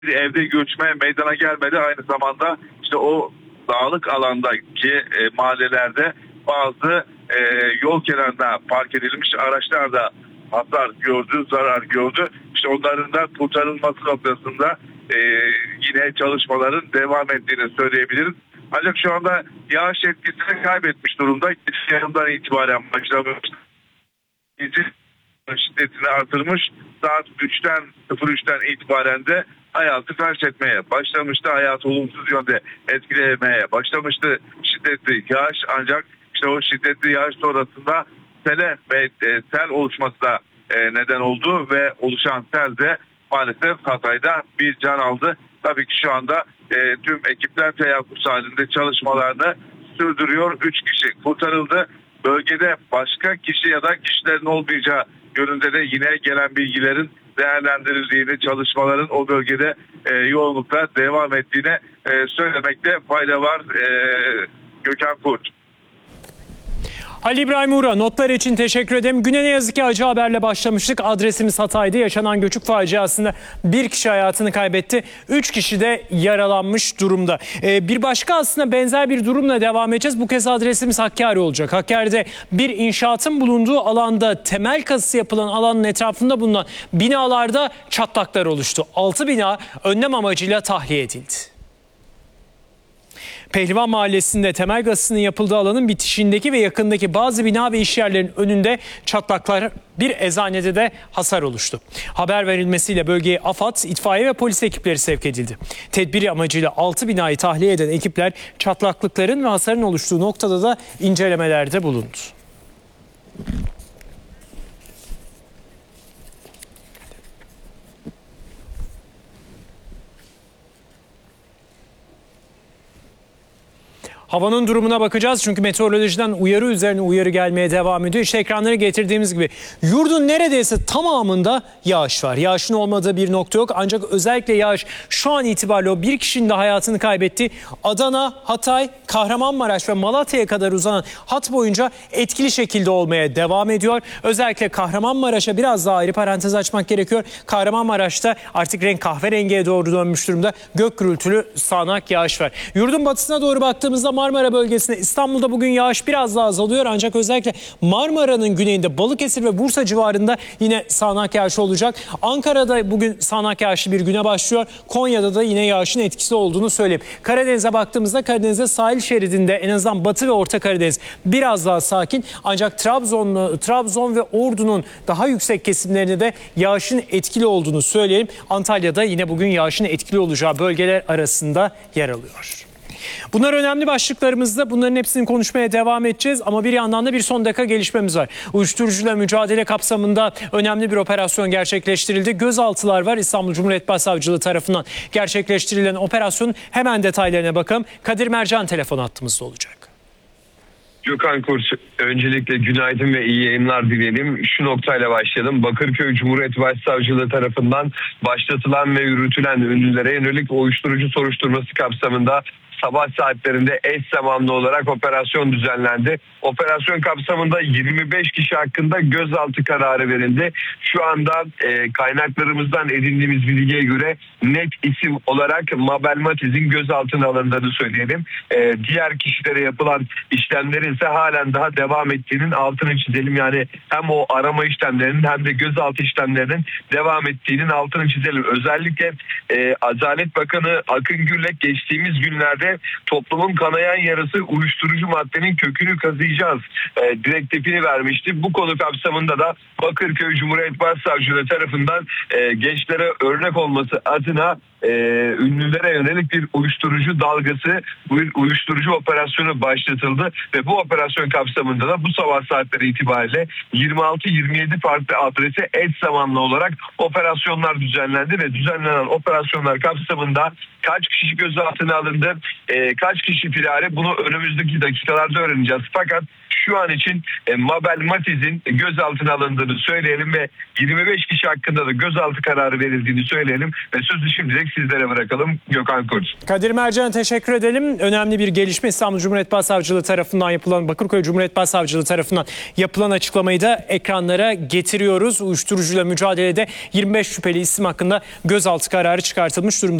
evde göçme meydana gelmedi. Aynı zamanda işte o dağlık alandaki mahallelerde bazı yol kenarında park edilmiş araçlar da hasar gördü, zarar gördü. İşte onların da kurtarılması noktasında yine çalışmaların devam ettiğini söyleyebiliriz. Ancak şu anda yağış etkisini kaybetmiş durumda. Yarından itibaren başlamış. Şiddetini artırmış. Saat 03'ten itibaren de hayatı felç etmeye başlamıştı. Hayatı olumsuz yönde etkilemeye başlamıştı şiddetli yağış. Ancak işte o şiddetli yağış sonrasında sel oluşmasına neden oldu ve oluşan sel de maalesef Hatay'da bir can aldı. Tabii ki şu anda tüm ekipler teyakkuz halinde çalışmalarını sürdürüyor. 3 kişi kurtarıldı. Bölgede başka kişi ya da kişilerin olmayacağı yönünde de yine gelen bilgilerin değerlendirildiğini, çalışmaların o bölgede yoğunlukla devam ettiğini söylemekte fayda var. Gökhan Kurt. Ali İbrahim Uğur'a notlar için teşekkür ederim. Güne ne yazık ki acı haberle başlamıştık. Adresimiz Hatay'da. Yaşanan göçük faciasında bir kişi hayatını kaybetti. 3 kişi de yaralanmış durumda. Bir başka aslında benzer bir durumla devam edeceğiz. Bu kez adresimiz Hakkari olacak. Hakkari'de bir inşaatın bulunduğu alanda, temel kazısı yapılan alanın etrafında bulunan binalarda çatlaklar oluştu. 6 bina önlem amacıyla tahliye edildi. Pehlivan Mahallesi'nde temel kazısının yapıldığı alanın bitişindeki ve yakındaki bazı bina ve işyerlerinin önünde çatlaklar, bir eczanede de hasar oluştu. Haber verilmesiyle bölgeye AFAD, itfaiye ve polis ekipleri sevk edildi. Tedbir amacıyla 6 binayı tahliye eden ekipler çatlaklıkların ve hasarın oluştuğu noktada da incelemelerde bulundu. Havanın durumuna bakacağız çünkü meteorolojiden uyarı üzerine uyarı gelmeye devam ediyor. İşte ekranlara getirdiğimiz gibi yurdun neredeyse tamamında yağış var. Yağışın olmadığı bir nokta yok ancak özellikle yağış şu an itibariyle o bir kişinin de hayatını kaybettiği Adana, Hatay, Kahramanmaraş ve Malatya'ya kadar uzanan hat boyunca etkili şekilde olmaya devam ediyor. Özellikle Kahramanmaraş'a biraz daha ayrı parantez açmak gerekiyor. Kahramanmaraş'ta artık renk kahverengiye doğru dönmüş durumda. Gök gürültülü sağanak yağış var. Yurdun batısına doğru baktığımızda Marmara bölgesinde, İstanbul'da bugün yağış biraz daha azalıyor ancak özellikle Marmara'nın güneyinde Balıkesir ve Bursa civarında yine sağanak yağış olacak. Ankara'da bugün sağanak yağışlı bir güne başlıyor. Konya'da da yine yağışın etkisi olduğunu söyleyeyim. Karadeniz'e baktığımızda Karadeniz'de sahil şeridinde en azından Batı ve Orta Karadeniz biraz daha sakin. Ancak Trabzon ve Ordu'nun daha yüksek kesimlerinde de yağışın etkili olduğunu söyleyeyim. Antalya'da yine bugün yağışın etkili olacağı bölgeler arasında yer alıyor. Bunlar önemli başlıklarımızda. Bunların hepsini konuşmaya devam edeceğiz ama bir yandan da bir son dakika gelişmemiz var. Uyuşturucuyla mücadele kapsamında önemli bir operasyon gerçekleştirildi. Gözaltılar var. İstanbul Cumhuriyet Başsavcılığı tarafından gerçekleştirilen operasyonun hemen detaylarına bakalım. Kadir Mercan telefon hattımızda olacak. Gökhan Kurt, öncelikle günaydın ve iyi yayınlar dileyelim. Şu noktayla başlayalım. Bakırköy Cumhuriyet Başsavcılığı tarafından başlatılan ve yürütülen ünlülere yönelik uyuşturucu soruşturması kapsamında sabah saatlerinde eş zamanlı olarak operasyon düzenlendi. Operasyon kapsamında 25 kişi hakkında gözaltı kararı verildi. Şu anda kaynaklarımızdan edindiğimiz bilgiye göre net isim olarak Mabel Matiz'in gözaltına alındığını söyleyelim. Diğer kişilere yapılan işlemlerin ise halen daha devam ettiğinin altını çizelim. Yani hem o arama işlemlerinin hem de gözaltı işlemlerinin devam ettiğinin altını çizelim. Özellikle Adalet Bakanı Akın Gürlek geçtiğimiz günlerde toplumun kanayan yarası uyuşturucu maddenin kökünü kazıyacağız direktifini vermişti. Bu konu kapsamında da Bakırköy Cumhuriyet Başsavcılığı tarafından gençlere örnek olması adına ünlülere yönelik bir uyuşturucu dalgası, uyuşturucu operasyonu başlatıldı ve bu operasyon kapsamında da bu sabah saatleri itibariyle 26-27 farklı adrese eş zamanlı olarak operasyonlar düzenlendi ve düzenlenen operasyonlar kapsamında kaç kişi gözaltına alındı, kaç kişi firari, bunu önümüzdeki dakikalarda öğreneceğiz. Fakat şu an için Mabel Matiz'in gözaltına alındığını söyleyelim ve 25 kişi hakkında da gözaltı kararı verildiğini söyleyelim ve sözü şimdilik sizlere bırakalım. Gökhan Kurt. Kadir Mercan'a teşekkür edelim. Önemli bir gelişme İstanbul Cumhuriyet Başsavcılığı tarafından yapılan, Bakırköy Cumhuriyet Başsavcılığı tarafından yapılan açıklamayı da ekranlara getiriyoruz. Uyuşturucuyla mücadelede 25 şüpheli isim hakkında gözaltı kararı çıkartılmış durumda.